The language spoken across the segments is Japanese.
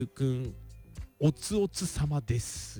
くんおつおつ様です。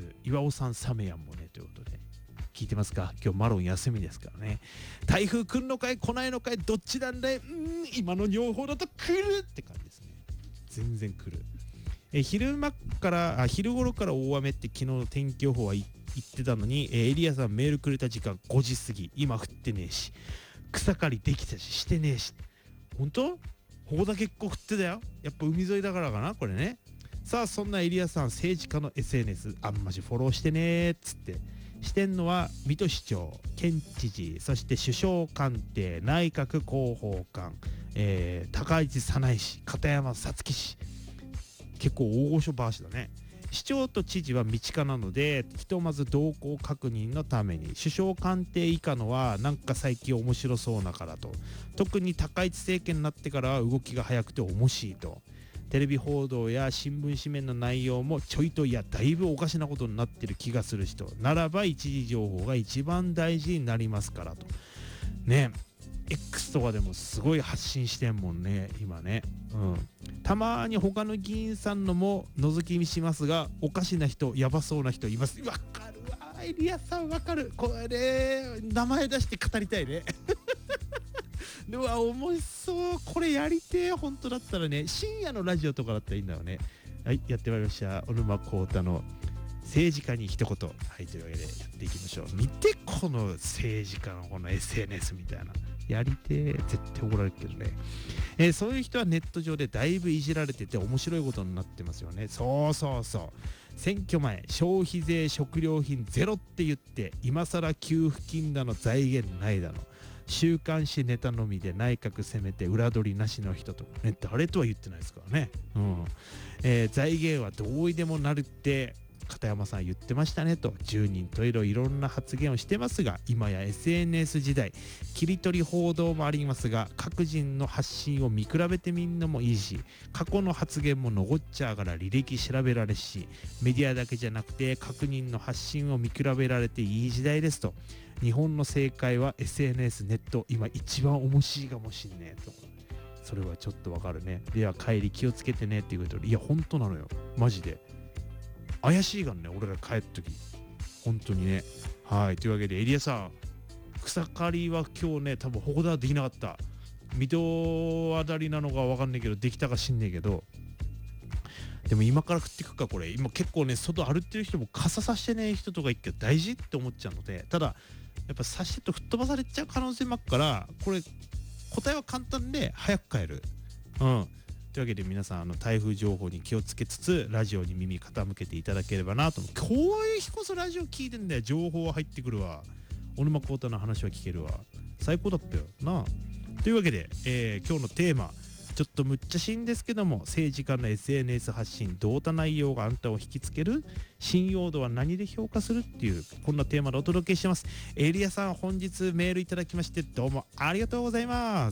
岩尾さんサメやんもねということで聞いてますか。今日マロン休みですからね。台風来んのかい来ないのかいどっちなんだい。今の情報だと来るって感じですね。全然来る。昼頃から大雨って昨日の天気予報は言ってたのに、エリアさんメールくれた時間5時過ぎ、今降ってねえし草刈りできたししてねえし。本当？ここだけ結構降ってたよ。やっぱ海沿いだからかなこれね。さあそんなエリアさん政治家の SNS あんましフォローしてねーっつってしてんのは水戸市長、県知事、そして首相官邸、内閣広報官、高市早苗氏、片山さつき氏、結構大御所バーシだね。市長と知事は道家なのでひとまず動向確認のために、首相官邸以下のはなんか最近面白そうなからと、特に高市政権になってからは動きが早くて面白いと、テレビ報道や新聞紙面の内容もちょいといやだいぶおかしなことになってる気がする人ならば一時情報が一番大事になりますからとね。X とかでもすごい発信してんもんね今ね。たまに他の議員さんのも覗き見しますが、おかしな人やばそうな人います。わかるわエリアさんわかる。これ名前出して語りたいねうわ面白そう。これやりてえ。本当だったらね深夜のラジオとかだったらいいんだよね。はい、やってまいりました小沼孝太の政治家に一言。はい、というわけでやっていきましょう。見てこの政治家のこの SNS みたいなやりてえ。絶対怒られるけどね。そういう人はネット上でだいぶいじられてて面白いことになってますよね。そう選挙前消費税食料品ゼロって言って今更給付金だの財源ないだの、週刊誌ネタのみで内閣攻めて裏取りなしの人とかね、誰とは言ってないですからね。財源はどうにでもなるって片山さん言ってましたねと、10人といろんな発言をしてますが、今や SNS 時代切り取り報道もありますが、各人の発信を見比べてみんのもいいし、過去の発言も残っちゃうから履歴調べられるし、メディアだけじゃなくて各人の発信を見比べられていい時代ですと。日本の正解は SNS ネット今一番面白いかもしんねえと。それはちょっとわかるね。では帰り気をつけてねっていうことで、いや本当なのよマジで怪しいがんね俺ら帰った時本当にね。はい、というわけでエリアさん草刈りは今日ね多分ここではできなかった。水戸あたりなのかわかんないけどできたかしんねえけど、でも今から降ってくかこれ。今結構ね外歩ってる人も傘さしてね人とか言って大事って思っちゃうので、ただやっぱさしてると吹っ飛ばされちゃう可能性もあるから、これ答えは簡単で早く帰る。というわけで皆さん台風情報に気をつけつつラジオに耳傾けていただければなと思う。こういう日こそラジオ聞いてんだよ。情報は入ってくるわ。小沼孝太の話は聞けるわ。最高だったよな。というわけで、今日のテーマちょっとむっちゃしいんですけども、政治家の SNS 発信どうた内容があんたを引きつける、信用度は何で評価するっていうこんなテーマでお届けしてます。エリアさん本日メールいただきましてどうもありがとうございます。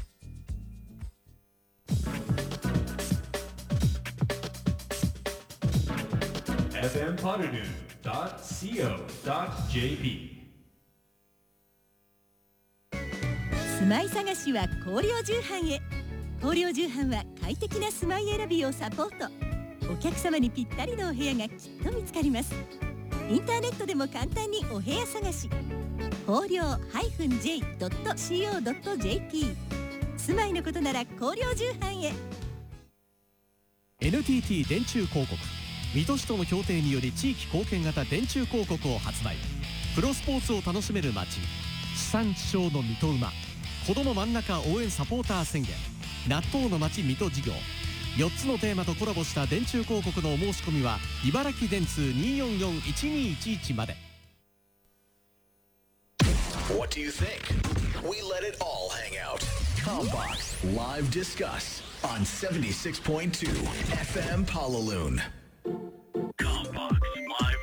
fmpodcast.co.jp 住まい探しは光陵重版へ。光陵重版は快適な住まい選びをサポート。お客様にぴったりのお部屋がきっと見つかります。インターネットでも簡単にお部屋探し。光陵 -j.co.jp 住まいのことなら光陵重版へ。 NTT 電柱広告水戸市との協定により地域貢献型電柱広告を発売。プロスポーツを楽しめる街、地産地消の水戸馬、子ども真ん中応援サポーター宣言、納豆の街水戸事業、4つのテーマとコラボした電柱広告のお申し込みは茨城電通 244-1211 まで。 What do you think? We let it all hang out. Combox Live Discuss on 76.2 FM Palaloon. Combox Live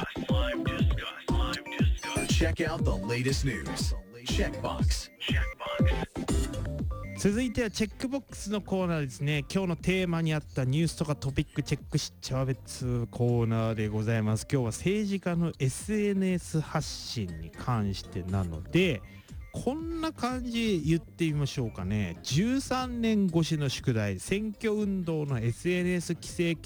Discuss. Check out the latest news. Checkbox. 続いてはチェックボックスのコーナーですね。今日のテーマにあったニュースとかトピックチェックしちゃう別コーナーでございます。今日は政治家の SNS 発信に関してなので、 こんな感じ言ってみましょうかね。13年越しの宿題、選挙運動の SNS 規制